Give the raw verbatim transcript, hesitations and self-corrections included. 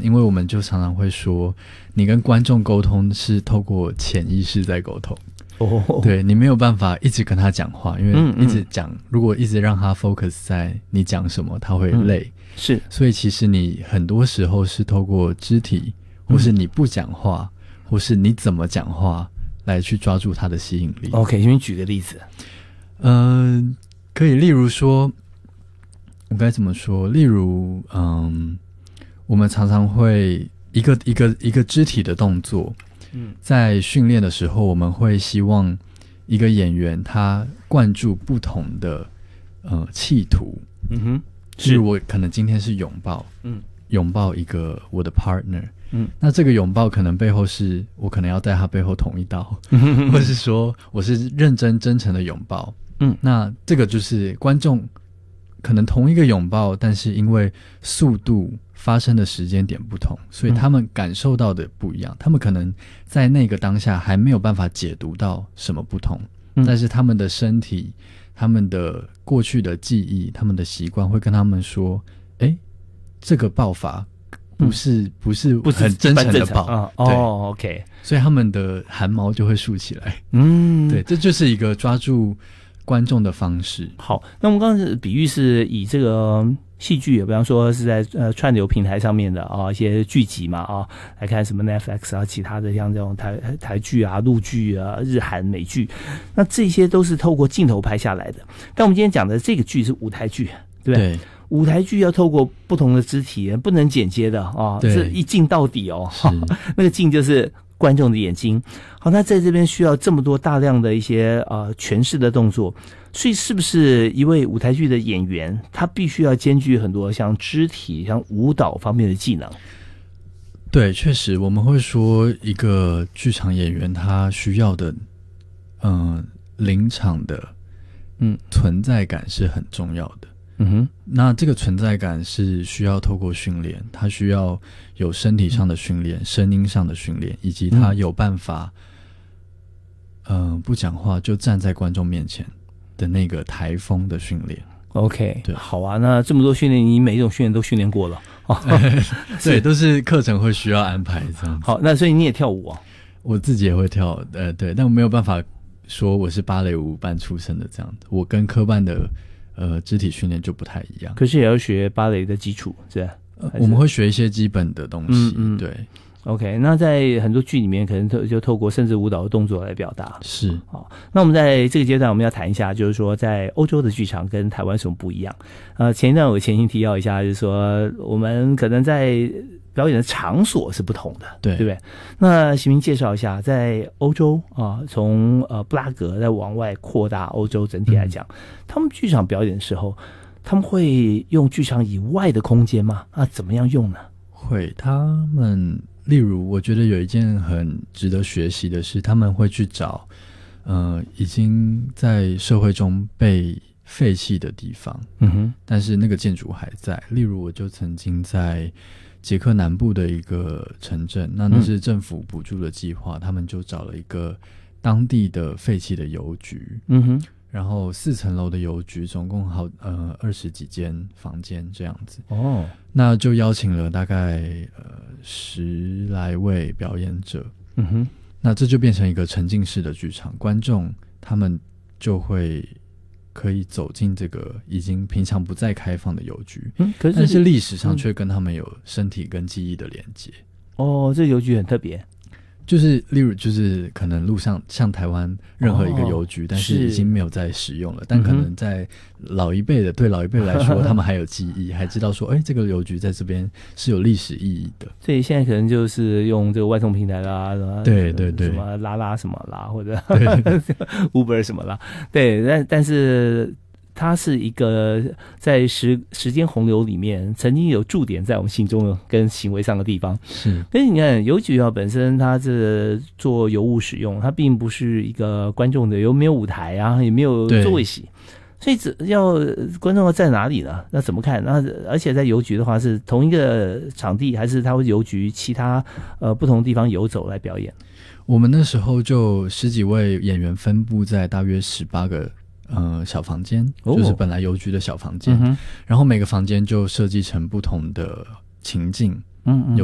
因为我们就常常会说，你跟观众沟通是透过潜意识在沟通。哦，对，你没有办法一直跟他讲话，因为一直讲、嗯嗯、如果一直让他 focus 在你讲什么他会累、嗯、 是， 所以其实你很多时候是透过肢体或是你不讲话、嗯、或是你怎么讲话来去抓住他的吸引力。 OK， 请你举个例子。 嗯、呃，可以例如说，我该怎么说，例如嗯，我们常常会一个一个一个肢体的动作，在训练的时候我们会希望一个演员他灌注不同的呃企图。嗯哼，是我可能今天是拥抱，嗯，拥抱一个我的 partner， 嗯，那这个拥抱可能背后是我可能要在他背后捅一刀，或是说我是认真真诚的拥抱，嗯，那这个就是观众可能同一个拥抱，但是因为速度发生的时间点不同，所以他们感受到的不一样、嗯、他们可能在那个当下还没有办法解读到什么不同、嗯、但是他们的身体，他们的过去的记忆，他们的习惯会跟他们说，诶，这个抱法不是、嗯、不是很真诚的抱、 啊、哦 OK， 所以他们的汗毛就会竖起来。嗯，对，这就是一个抓住观众的方式。 好，那我们刚刚的比喻是以这个戏剧，比方说是在呃串流平台上面的啊一些剧集嘛啊，来看什么 Netflix 啊，其他的像这种台台剧啊、陆剧啊、日韩美剧，那这些都是透过镜头拍下来的。但我们今天讲的这个剧是舞台剧，对不对？对，舞台剧要透过不同的肢体，不能剪接的啊，是一镜到底哦。那个镜就是观众的眼睛。好，那在这边需要这么多大量的一些呃诠释的动作，所以是不是一位舞台剧的演员，他必须要兼具很多像肢体、像舞蹈方面的技能？ 对，确实我们会说一个剧场演员他需要的嗯、呃、临场的嗯存在感是很重要的。嗯哼，那这个存在感是需要透过训练，他需要有身体上的训练、嗯、声音上的训练，以及他有办法嗯、呃、不讲话就站在观众面前的那个台风的训练。 OK， 对，好啊，那这么多训练，你每一种训练都训练过了、哦、 对，都是课程会需要安排这样子。 好，那所以你也跳舞啊？ 我自己也会跳，呃，对，但我没有办法说我是芭蕾舞班出身的这样子，我跟科班的呃肢体训练就不太一样。 可是也要学芭蕾的基础，是吧？ 呃、我们会学一些基本的东西。嗯嗯，对。 OK， 那在很多剧里面可能就透过甚至舞蹈的动作来表达。 是。 好，那我们在这个阶段我们要谈一下，就是说在欧洲的剧场跟台湾什么不一样。呃，前一段我前情提要一下，就是说我们可能在表演的场所是不同的，对对不对？那请您介绍一下，在欧洲啊，从呃布拉格再往外扩大欧洲整体来讲、嗯，他们剧场表演的时候，他们会用剧场以外的空间吗？啊，怎么样用呢？ 会，他们例如，我觉得有一件很值得学习的是，他们会去找呃已经在社会中被废弃的地方，嗯哼，但是那个建筑还在。例如，我就曾经在捷克南部的一个城镇，那那是政府补助的计划、嗯，他们就找了一个当地的废弃的邮局，嗯哼，然后四层楼的邮局，总共好呃二十几间房间这样子。哦，那就邀请了大概呃十来位表演者，嗯哼，那这就变成一个沉浸式的剧场，观众他们就会可以走进这个已经平常不再开放的邮局，嗯，可是但是历史上却跟他们有身体跟记忆的连接。 哦，这邮局很特别。 就是例如就是可能路上像台湾任何一个邮局、哦、但是已经没有在使用了，但可能在老一辈的对老一辈来说他们还有记忆还知道说哎，这个邮局在这边是有历史意义的。 所以现在可能就是用这个外送平台啦， 对对对， 什么拉拉什么啦，或者 Uber 什么啦，对，但但是它是一个在时时间洪流里面曾经有驻点在我们心中跟行为上的地方。是，可是你看邮局啊，本身它是做邮物使用，它并不是一个观众的，有没有舞台啊，也没有座位席，所以只要观众要在哪里呢？那怎么看？那而且在邮局的话是同一个场地，还是它会邮局其他呃不同地方游走来表演？ 我们那时候就十几位演员分布在大约十八个呃，小房间，就是本来邮局的小房间、哦嗯，然后每个房间就设计成不同的情境，嗯，嗯有